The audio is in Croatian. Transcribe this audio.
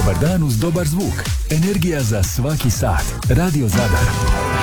Dobar dan uz dobar zvuk. Energija za svaki sat. Radio Zadar.